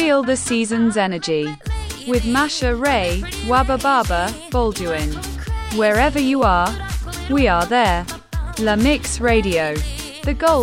Feel the season's energy with Masha Ray, Waba Baba, Baldwin. Wherever you are, we are there. La Mix Radio. The goal